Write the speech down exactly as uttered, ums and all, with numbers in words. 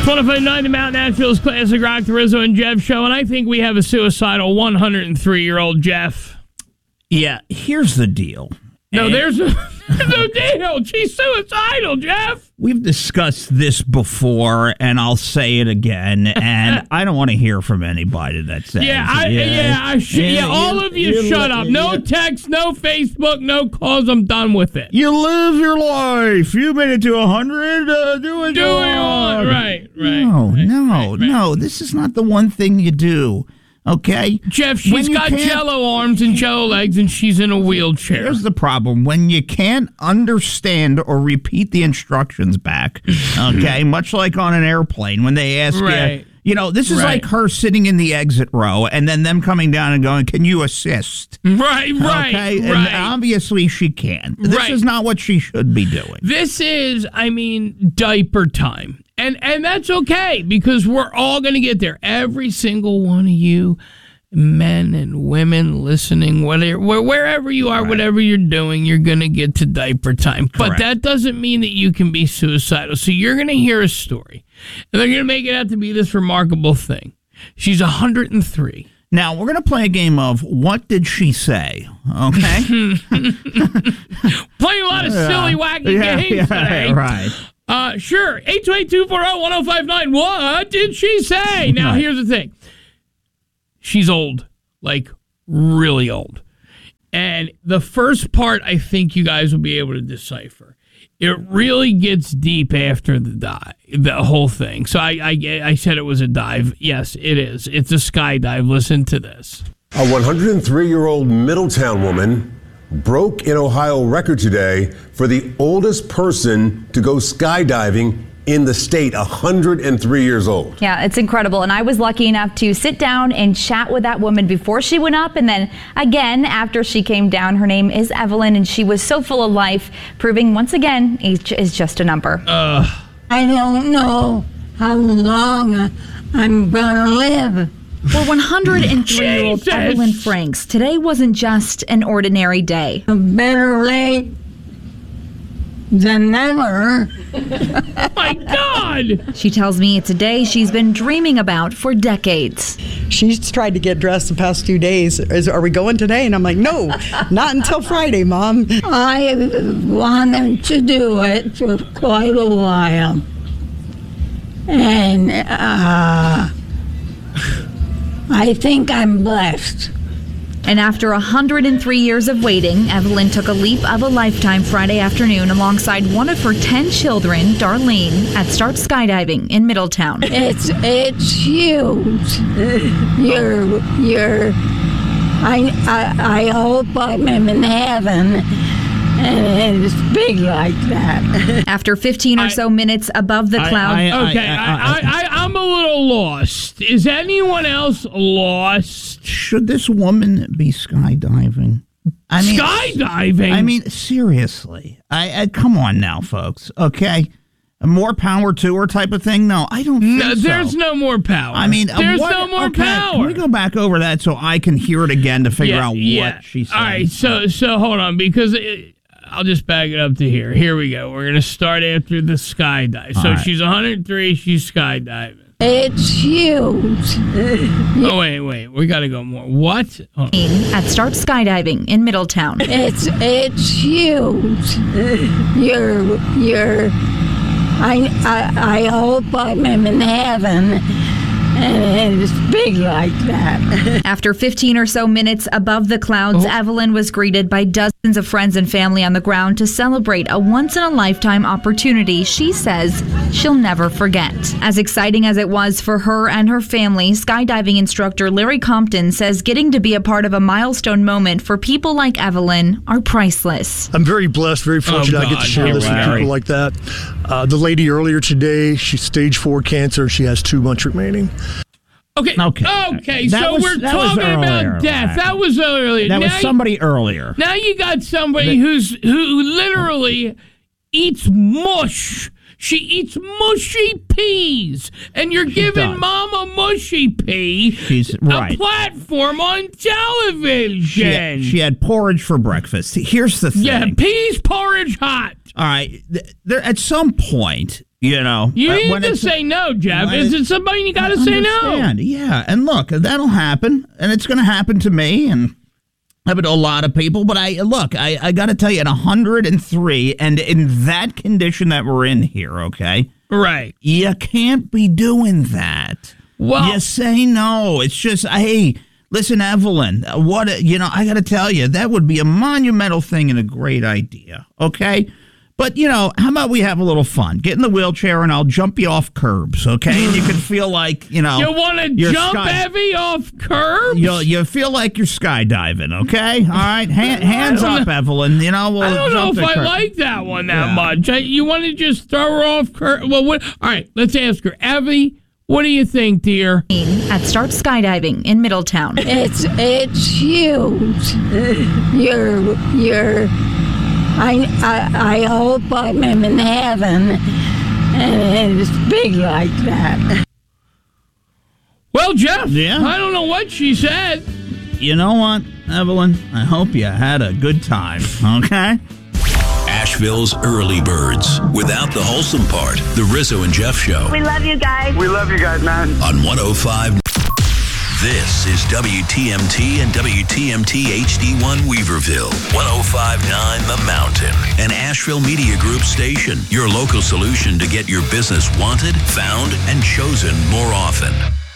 one oh five point nine, the Mount Nashville's Classic Rock, the Rizzo and Jeff show, and I think we have a suicidal one hundred three-year-old Jeff. Yeah, here's the deal. No, and there's no, there's no deal. She's suicidal, Jeff. We've discussed this before, and I'll say it again, and I don't want to hear from anybody that says, Yeah, I, yeah, yeah, I sh- yeah, yeah, all of you, you shut li- up. No you, text, no Facebook, no calls. I'm done with it. You live your life. You made it to one hundred. Uh, do it. Do what you want. Right, right. No, right, no, right, right. no. This is not the one thing you do. Okay? Jeff, she's got jello arms and jello legs, and she's in a wheelchair. Here's the problem. When you can't understand or repeat the instructions back, okay, much like on an airplane, when they ask right. you, you know, this is right. like her sitting in the exit row, and then them coming down and going, can you assist? Right, right, okay? right. And obviously she can't. This right. is not what she should be doing. This is, I mean, diaper time. And and that's okay, because we're all going to get there. Every single one of you, men and women listening, whatever, wherever you are, right. whatever you're doing, you're going to get to diaper time. Correct. But that doesn't mean that you can be suicidal. So you're going to hear a story, and they're going to make it out to be this remarkable thing. She's one hundred three. Now, we're going to play a game of What Did She Say? Okay? Playing a lot of silly, wacky yeah, games yeah, today. Right. Uh, sure. eight two eight, two four zero, one zero five nine. What did she say? Now, right. here's the thing. She's old. Like, really old. And the first part, I think you guys will be able to decipher. It really gets deep after the dive, the whole thing. So I, I, I said it was a dive. Yes, it is. It's a skydive. Listen to this. A one hundred three-year-old Middletown woman broke an Ohio record today for the oldest person to go skydiving in the state, one hundred three years old. Yeah, it's incredible. And I was lucky enough to sit down and chat with that woman before she went up, and then again after she came down. Her name is Evelyn, and she was so full of life, proving once again age is just a number. Uh. I don't know how long I'm gonna live. For one hundred three-year-old Evelyn Franks, today wasn't just an ordinary day. Better late than never. My God! She tells me it's a day she's been dreaming about for decades. She's tried to get dressed the past two days. Is, are we going today? And I'm like, no, not until Friday, Mom. I wanted to do it for quite a while. And uh, I think I'm blessed. And after one hundred three years of waiting, Evelyn took a leap of a lifetime Friday afternoon alongside one of her ten children, Darlene, at Start Skydiving in Middletown. It's it's huge. You're you're. I I I hope I'm in heaven. And it's big like that. After fifteen or I, so minutes above the cloud. I, I, okay, I, I, I, I, I'm a little lost. Is anyone else lost? Should this woman be skydiving? I mean, skydiving? I mean, seriously. I, I come on now, folks. Okay, more power to her type of thing. No, I don't think no, there's so. no more power. I mean, there's what, no more okay, power. Can we go back over that so I can hear it again to figure yeah, out yeah. what she said? All right, so so hold on, because it, I'll just back it up to here. Here we go. We're gonna start after the skydive. So right. She's one hundred three. She's skydiving. It's huge. Oh wait, wait. We gotta go more. What? Oh. At Start Skydiving in Middletown. It's it's huge. You're you're. I I I hope I'm in heaven. And it's big like that. After fifteen or so minutes above the clouds, oh. Evelyn was greeted by dozens of friends and family on the ground to celebrate a once-in-a-lifetime opportunity she says she'll never forget. As exciting as it was for her and her family, skydiving instructor Larry Compton says getting to be a part of a milestone moment for people like Evelyn are priceless. I'm very blessed, very fortunate oh, I get to share this with people like that. Uh, the lady earlier today, she's stage four cancer. She has two months remaining. Okay. Okay. Okay. That so was, we're that talking earlier, about death. right. That was earlier. That now was somebody you, earlier. Now you got somebody the, who's who literally eats mush. She eats mushy peas, and you're giving does. Mama Mushy Pea She's, right. a platform on television. She had, she had porridge for breakfast. Here's the thing. Yeah, peas porridge hot. All right. There, at some point, You know, You uh, need when to it's- say no, Jeff. when Is it- it somebody you got I to say no? understand. Yeah, and look, that'll happen, and it's going to happen to me, and happen to a lot of people. But I look, I, I got to tell you, at one hundred three, and in that condition that we're in here, okay, Right. you can't be doing that. Well, You say no. It's just, hey, listen, Evelyn, what, a- you know, I got to tell you, that would be a monumental thing and a great idea, okay? But, you know, how about we have a little fun? Get in the wheelchair and I'll jump you off curbs, okay? And you can feel like, you know. you want to you're jump sky- heavy off curbs? You'll, you feel like you're skydiving, okay? All right? Han- hands I don't up, know. Evelyn. You know, we'll I don't know jump if the I curb. like that one that Yeah. much. I, you want to just throw her off cur- Well, what? All right, let's ask her. Evie, what do you think, dear? At Start Skydiving in Middletown. It's it's huge. You're you're. I I I hope I'm in heaven, and it's big like that. Well, Jeff, Yeah? I don't know what she said. You know what, Evelyn? I hope you had a good time, okay? Asheville's early birds. Without the wholesome part, the Rizzo and Jeff Show. We love you guys. We love you guys, man. On one oh five. This is W T M T and W T M T H D one Weaverville. one oh five point nine The Mountain. An Asheville Media Group station. Your local solution to get your business wanted, found, and chosen more often.